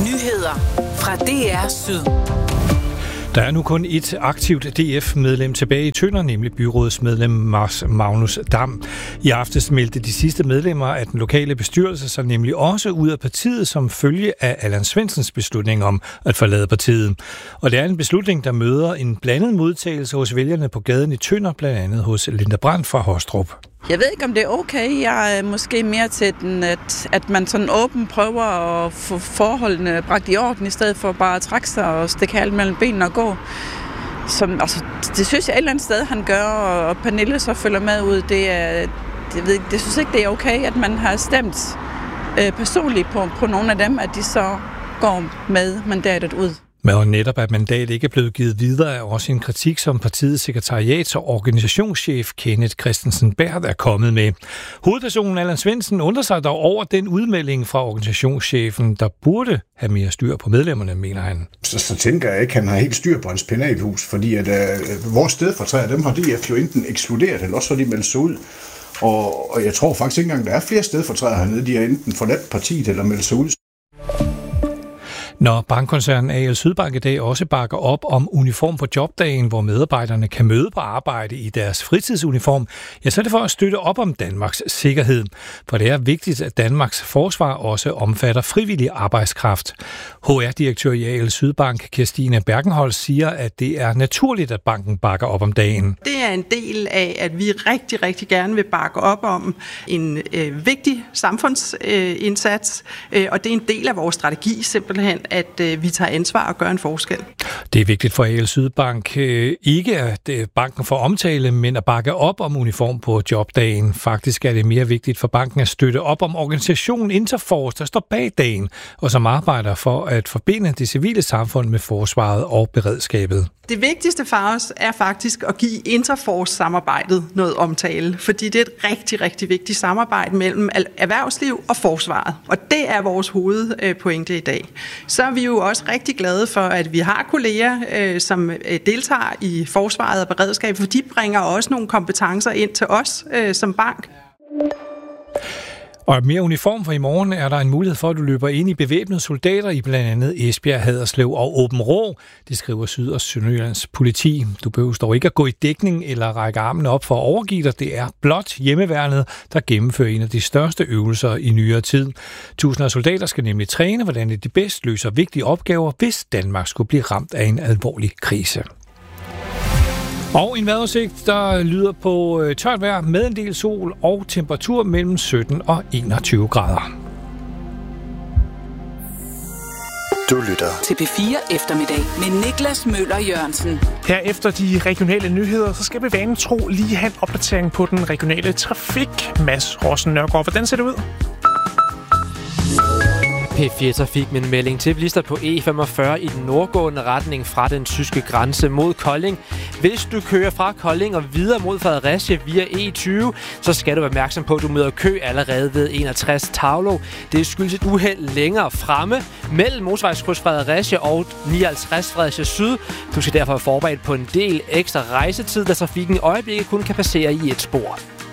Nyheder fra DR Syd. Der er nu kun et aktivt DF-medlem tilbage i Tønder, nemlig byrådsmedlem Magnus Dam. I aftes meldte de sidste medlemmer af den lokale bestyrelse sig nemlig også ud af partiet som følge af Allan Svendsens beslutning om at forlade partiet. Og det er en beslutning, der møder en blandet modtagelse hos vælgerne på gaden i Tønder, blandt andet hos Linda Brandt fra Hostrup. Jeg ved ikke, om det er okay. Jeg er måske mere til den, at man sådan åbent prøver at få forholdene bragt i orden, i stedet for bare at trække sig og stikke alt mellem benene og gå. Det synes jeg et eller andet sted, han gør, og Pernille så følger med ud. Det synes ikke, det er okay, at man har stemt personligt på nogle af dem, at de så går med mandatet ud. Men netop at mandat ikke er blevet givet videre er også en kritik, som partiets sekretariats- og organisationschef Kenneth Christensen Berth er kommet med. Hovedpersonen Allan Svendsen undrer sig dog over den udmelding fra organisationschefen, der burde have mere styr på medlemmerne, mener han. Så tænker jeg ikke, at han har helt styr på hans penalhus, fordi at vores stedfortræder, dem har DF jo enten ekskluderet, eller også har de meldt sig ud. Og jeg tror faktisk ikke engang, der er flere stedfortræder hernede, de har enten forladt partiet eller meldt sig ud. Når bankkoncernen AL Sydbank i dag også bakker op om uniform på jobdagen, hvor medarbejderne kan møde på arbejde i deres fritidsuniform, ja, så er det for at støtte op om Danmarks sikkerhed. For det er vigtigt, at Danmarks forsvar også omfatter frivillig arbejdskraft. HR-direktør i AL Sydbank, Kirstine Bergenholz, siger, at det er naturligt, at banken bakker op om dagen. Det er en del af, at vi rigtig, rigtig gerne vil bakke op om en vigtig samfundsindsats, og det er en del af vores strategi simpelthen, at vi tager ansvar og gør en forskel. Det er vigtigt for AL Sydbank ikke at banken får omtale, men at bakke op om uniform på jobdagen. Faktisk er det mere vigtigt for banken at støtte op om organisationen Interforce, der står bag dagen, og som arbejder for at forbinde det civile samfund med forsvaret og beredskabet. Det vigtigste for os er faktisk at give Interforce-samarbejdet noget omtale, fordi det er et rigtig, rigtig vigtigt samarbejde mellem erhvervsliv og forsvaret. Og det er vores hovedpointe i dag. Så er vi jo også rigtig glade for, at vi har kolleger, som deltager i forsvaret og beredskab, for de bringer også nogle kompetencer ind til os som bank. Og mere uniform, for i morgen er der en mulighed for, at du løber ind i bevæbnede soldater i blandt andet Esbjerg, Haderslev og Aabenraa. Det skriver Syd- og Sønderjyllands politi. Du behøver dog ikke at gå i dækning eller række armene op for at overgive dig. Det er blot hjemmeværnet, der gennemfører en af de største øvelser i nyere tid. Tusinder af soldater skal nemlig træne, hvordan de bedst løser vigtige opgaver, hvis Danmark skulle blive ramt af en alvorlig krise. Og en vejrudsigt, der lyder på tørt vejr med en del sol og temperatur mellem 17 og 21 grader. Du lytter til P4 Eftermiddag med Niklas Møller Jørgensen. Her efter de regionale nyheder, så skal vi vanen tro lige have en opdatering på den regionale trafik. Mads Rossen Nørgaard, hvordan ser det ud? P4 Trafik med en melding til bilister på E45 i den nordgående retning fra den tyske grænse mod Kolding. Hvis du kører fra Kolding og videre mod Fredericia via E20, så skal du være opmærksom på, at du møder kø allerede ved 61 Tavlo. Det skyldes et uheld længere fremme mellem motorvejskryds Fredericia og 59 Fredericia Syd. Du skal derfor være forberedt på en del ekstra rejsetid, da trafikken i øjeblikket kun kan passere i et spor.